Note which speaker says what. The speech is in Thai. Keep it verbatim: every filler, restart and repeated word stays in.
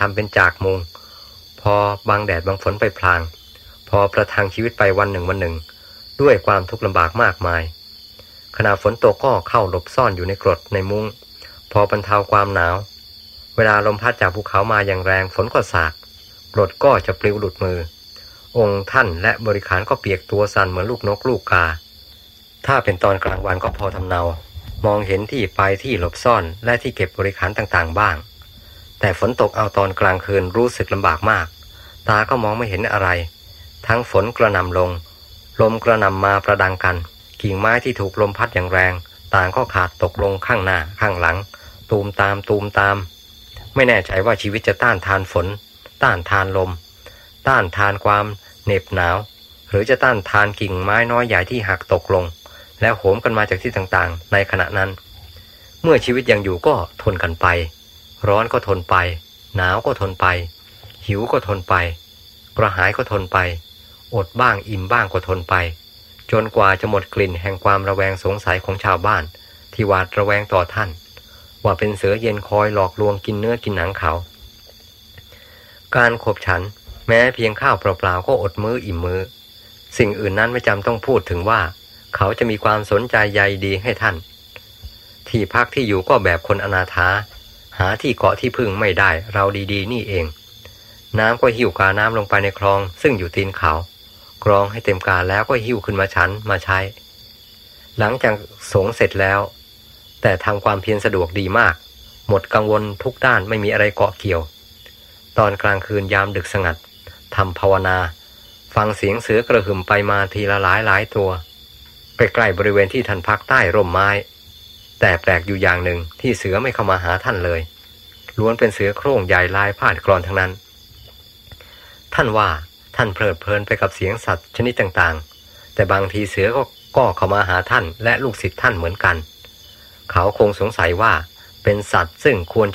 Speaker 1: ทำเป็นจากมุงพอบังแดดบังฝนไปพลางพอประทังชีวิตไปวันหนึ่งวันหนึ่งด้วยความทุกข์ลำบากมากมายขณะฝนตกก็เข้าหลบซ่อนอยู่ในกรดในมุ้งพอบรรเทาความหนาวเวลาลมพัดจากภูเขามาอย่างแรงฝนก็สาดกรดก็จะปลิวหลุดมือองค์ท่านและบริขารก็เปียกตัวสั่นเหมือนลูกนกลูกกาถ้าเป็นตอนกลางวันก็พอทำเนามองเห็นที่ไปที่หลบซ่อนและที่เก็บบริขารต่างๆบ้างแต่ฝนตกเอาตอนกลางคืนรู้สึกลำบากมากตาก็มองไม่เห็นอะไรทั้งฝนกระหน่ำลงลมกระหน่ำมาประดังกันกิ่งไม้ที่ถูกลมพัดอย่างแรงต่างก็ขาดตกลงข้างหน้าข้างหลังตูมตามตูมตามไม่แน่ใจว่าชีวิตจะต้านทานฝนต้านทานลมต้านทานความเหน็บหนาวหรือจะต้านทานกิ่งไม้น้อยใหญ่ที่หักตกลงแล้วโหมกันมาจากที่ต่างๆในขณะนั้นเมื่อชีวิตยังอยู่ก็ทนกันไปร้อนก็ทนไปหนาวก็ทนไปหิวก็ทนไปกระหายก็ทนไปอดบ้างอิ่มบ้างก็ทนไปจนกว่าจะหมดกลิ่นแห่งความระแวงสงสัยของชาวบ้านที่หวาดระแวงต่อท่านว่าเป็นเสือเย็นคอยหลอกลวงกินเนื้อกินหนังเขาการขบฉันแม้เพียงข้าวเปล่าๆก็อดมื้ออิ่มมื้อสิ่งอื่นนั้นไม่จำต้องพูดถึงว่าเขาจะมีความสนใจใยดีให้ท่านที่พักที่อยู่ก็แบบคนอนาถาหาที่เกาะที่พึ่งไม่ได้เราดีๆนี่เองน้ำก็หิ้วกาน้ำลงไปในคลองซึ่งอยู่ตีนเขากรองให้เต็มกาแล้วก็หิ้วขึ้นมาฉันมาใช้หลังจากสงเสร็จแล้วแต่ทำความเพียรสะดวกดีมากหมดกังวลทุกด้านไม่มีอะไรเกาะเกี่ยวตอนกลางคืนยามดึกสงัดทำภาวนาฟังเสียงเสือกระหึ่มไปมาทีละหลายหลายตัวใกล้ๆบริเวณที่ท่านพักใต้ร่มไม้แต่แปลกอยู่อย่างหนึ่งที่เสือไม่เข้ามาหาท่านเลยล้วนเป็นเสือโคร่งใหญ่ลายพาดกรอนทั้งนั้นท่านว่าท่านเพลิดเพลินไปกับเสียงสัตว์ชนิดต่างๆแต่บางทีเสือก็ก็เข้ามาหาท่านและลูกศิษย์ท่านเหมือนกันเขาคงสงสัยว่าเป็นสัตว์ซึ่งควร